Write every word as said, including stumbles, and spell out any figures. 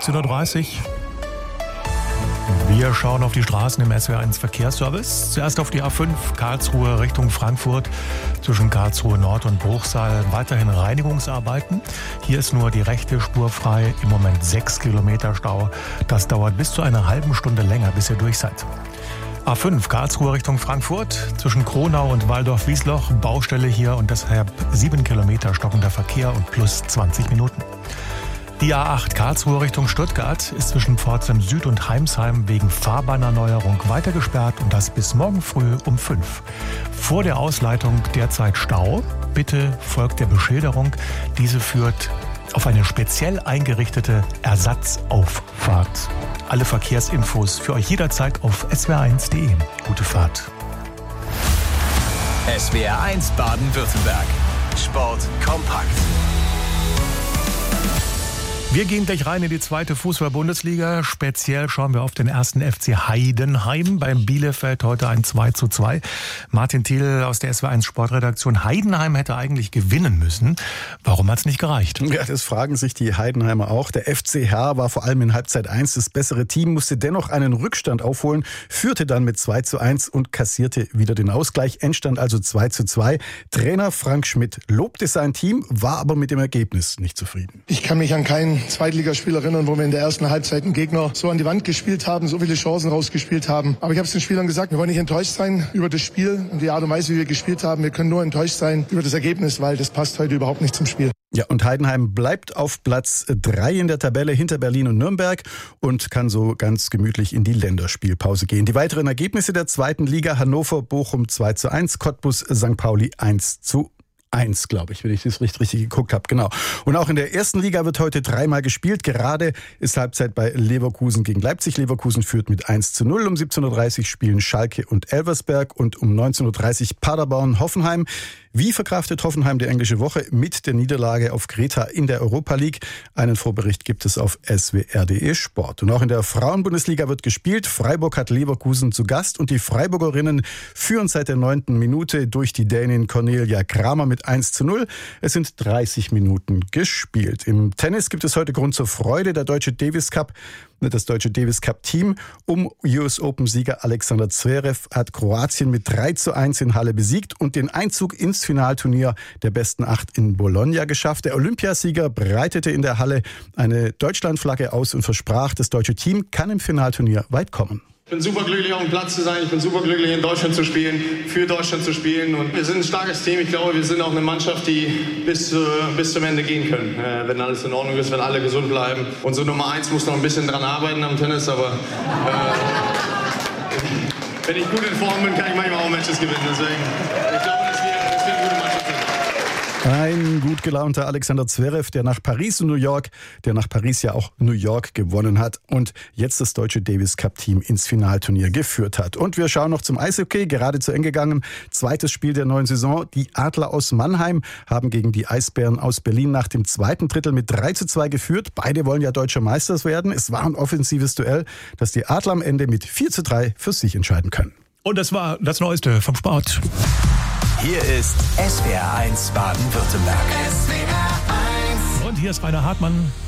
fünfzehn Uhr dreißig. Wir schauen auf die Straßen im S W R eins Verkehrsservice. Zuerst auf die A fünf Karlsruhe Richtung Frankfurt. Zwischen Karlsruhe Nord und Bruchsal weiterhin Reinigungsarbeiten. Hier ist nur die rechte Spur frei. Im Moment sechs Kilometer Stau. Das dauert bis zu einer halben Stunde länger, bis ihr durch seid. A fünf Karlsruhe Richtung Frankfurt. Zwischen Kronau und Waldorf-Wiesloch Baustelle hier und deshalb sieben Kilometer stockender Verkehr und plus zwanzig Minuten. Die A acht Karlsruhe Richtung Stuttgart ist zwischen Pforzheim Süd und Heimsheim wegen Fahrbahnerneuerung weiter gesperrt und das bis morgen früh um fünf. Vor der Ausleitung derzeit Stau. Bitte folgt der Beschilderung. Diese führt auf eine speziell eingerichtete Ersatzauffahrt. Alle Verkehrsinfos für euch jederzeit auf S W R eins Punkt de. Gute Fahrt. S W R eins Baden-Württemberg. Sport kompakt. Wir gehen gleich rein in die zweite Fußball-Bundesliga. Speziell schauen wir auf den ersten F C Heidenheim. Beim Bielefeld heute ein zwei zu zwei. Martin Thiel aus der S W R eins Sportredaktion. Heidenheim hätte eigentlich gewinnen müssen. Warum hat es nicht gereicht? Ja, das fragen sich die Heidenheimer auch. Der F C Herr war vor allem in Halbzeit eins das bessere Team, musste dennoch einen Rückstand aufholen, führte dann mit zwei zu eins und kassierte wieder den Ausgleich. Endstand also zwei zu zwei. Trainer Frank Schmidt lobte sein Team, war aber mit dem Ergebnis nicht zufrieden. Ich kann mich an keinen Zweitligaspiel erinnern, wo wir in der ersten Halbzeit einen Gegner so an die Wand gespielt haben, so viele Chancen rausgespielt haben. Aber ich habe es den Spielern gesagt, wir wollen nicht enttäuscht sein über das Spiel und die Art und Weise, wie wir gespielt haben. Wir können nur enttäuscht sein über das Ergebnis, weil das passt heute überhaupt nicht zum Spiel. Ja, und Heidenheim bleibt auf Platz drei in der Tabelle hinter Berlin und Nürnberg und kann so ganz gemütlich in die Länderspielpause gehen. Die weiteren Ergebnisse der zweiten Liga: Hannover, Bochum zwei zu eins, Cottbus, Sankt Pauli eins zu eins, glaube ich, wenn ich das richtig, richtig geguckt habe. Genau. Und auch in der ersten Liga wird heute dreimal gespielt. Gerade ist Halbzeit bei Leverkusen gegen Leipzig. Leverkusen führt mit eins zu null. Um siebzehn Uhr dreißig spielen Schalke und Elversberg und um neunzehn Uhr dreißig Paderborn Hoffenheim. Wie verkraftet Hoffenheim die englische Woche mit der Niederlage auf Kreta in der Europa League? Einen Vorbericht gibt es auf S W R punkt de Sport. Und auch in der Frauenbundesliga wird gespielt. Freiburg hat Leverkusen zu Gast und die Freiburgerinnen führen seit der neunten Minute durch die Dänin Cornelia Kramer mit eins zu null. Es sind dreißig Minuten gespielt. Im Tennis gibt es heute Grund zur Freude. Der deutsche Davis Cup Das deutsche Davis Cup Team um U S Open-Sieger Alexander Zverev hat Kroatien mit drei zu eins in Halle besiegt und den Einzug ins Finalturnier der besten acht in Bologna geschafft. Der Olympiasieger breitete in der Halle eine Deutschlandflagge aus und versprach, das deutsche Team kann im Finalturnier weit kommen. Ich bin super glücklich, auf dem Platz zu sein. Ich bin super glücklich, in Deutschland zu spielen, für Deutschland zu spielen. Und wir sind ein starkes Team. Ich glaube, wir sind auch eine Mannschaft, die bis, äh, bis zum Ende gehen können. Äh, wenn alles in Ordnung ist, wenn alle gesund bleiben. Unsere Nummer eins muss noch ein bisschen dran arbeiten am Tennis, aber äh, wenn ich gut in Form bin, kann ich manchmal auch Matches gewinnen. Deswegen, ich glaube, dass wir, dass wir eine gute Mannschaft sind. Ein gut gelaunter Alexander Zverev, der nach Paris und New York, der nach Paris ja auch New York gewonnen hat und jetzt das deutsche Davis Cup Team ins Finalturnier geführt hat. Und wir schauen noch zum Eishockey, gerade zu Ende gegangen. Zweites Spiel der neuen Saison. Die Adler aus Mannheim haben gegen die Eisbären aus Berlin nach dem zweiten Drittel mit drei zu zwei geführt. Beide wollen ja deutscher Meister werden. Es war ein offensives Duell, das die Adler am Ende mit vier zu drei für sich entscheiden können. Und das war das Neueste vom Sport. Hier ist S W R eins Baden-Württemberg. Und hier ist Rainer Hartmann.